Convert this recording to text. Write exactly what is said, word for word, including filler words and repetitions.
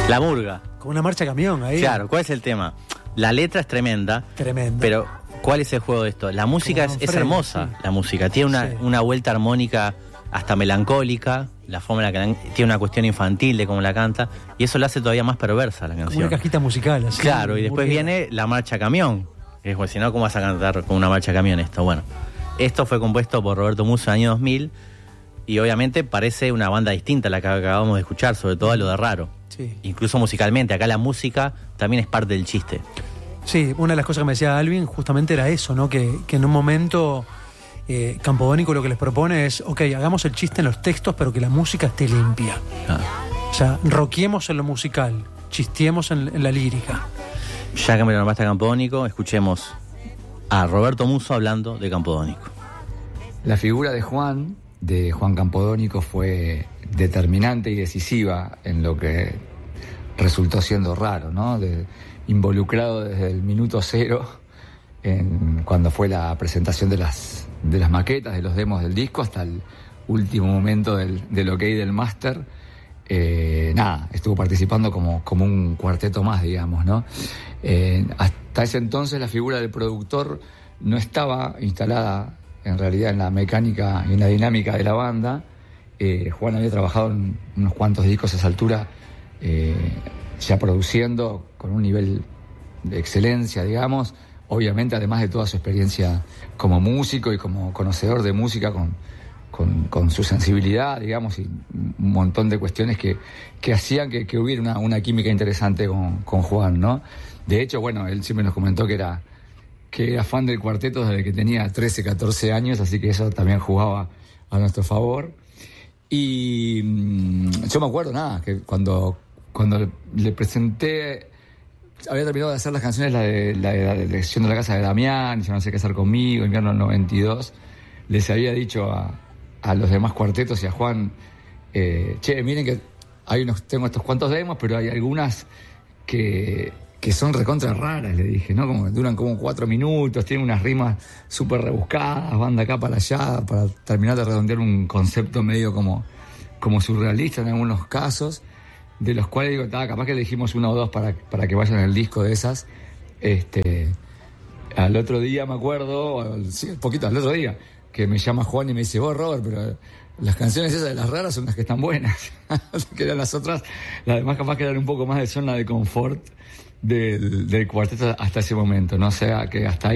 La murga. Con una marcha camión ahí. Claro, ¿cuál es el tema? La letra es tremenda. Tremenda. Pero, ¿cuál es el juego de esto? La música es, es hermosa, sí. La música. Tiene una, sí. una vuelta armónica hasta melancólica, la forma en la que tiene una cuestión infantil de cómo la canta, y eso la hace todavía más perversa la canción. Como una cajita musical, así. Claro, y después viene la marcha camión. Es pues, si no, ¿cómo vas a cantar con una marcha camión esto? Bueno, esto fue compuesto por Roberto Musso en el año dos mil, y obviamente parece una banda distinta a la que acabamos de escuchar, sobre todo a lo de Raro. Sí. Incluso musicalmente, acá la música también es parte del chiste. Sí, una de las cosas que me decía Alvin justamente era eso, ¿no? Que, que en un momento eh, Campodónico lo que les propone es, ok, hagamos el chiste en los textos, pero que la música esté limpia. Ah. O sea, roquemos en lo musical, chisteemos en, en la lírica. Ya que me lo nombraste a Campodónico, escuchemos a Roberto Musso hablando de Campodónico. La figura de Juan, de Juan Campodónico, fue determinante y decisiva en lo que resultó siendo Raro, ¿no? De, involucrado desde el minuto cero, en, cuando fue la presentación de las, de las maquetas, de los demos del disco, hasta el último momento del, del ok del máster. Eh, nada, estuvo participando como, como un cuarteto más, digamos, ¿no? Eh, hasta ese entonces la figura del productor no estaba instalada en realidad en la mecánica y en la dinámica de la banda. Eh, Juan había trabajado en unos cuantos discos a esa altura, eh, ya produciendo con un nivel de excelencia, digamos, obviamente además de toda su experiencia como músico y como conocedor de música, con, con, con su sensibilidad, digamos, y un montón de cuestiones que, que hacían que, que hubiera una, una química interesante con, con Juan, ¿no? De hecho, bueno, él siempre nos comentó que era, que era fan del cuarteto desde que tenía trece, catorce años, así que eso también jugaba a nuestro favor. Y mmm, yo me acuerdo, nada, que cuando, cuando le presenté, había terminado de hacer las canciones, la de la de la elección de la casa de Damián, y Yo no sé casar conmigo, invierno del noventa y dos, les había dicho a, a los demás cuartetos y a Juan, eh, che, miren que hay unos, tengo estos cuantos demos, pero hay algunas que, que son recontra raras, le dije, ¿no? Como duran como cuatro minutos, tienen unas rimas súper rebuscadas, van de acá para allá, para terminar de redondear un concepto medio como, como surrealista en algunos casos, de los cuales digo, estaba capaz que elegimos una o dos para, para que vayan al disco de esas. Este, al otro día me acuerdo, sí, un poquito al otro día, que me llama Juan y me dice, vos, Robert, pero las canciones esas de las raras son las que están buenas. Que eran las otras, las demás capaz que eran un poco más de zona de confort del, del cuarteto hasta ese momento, ¿no? O sea, que hasta ahí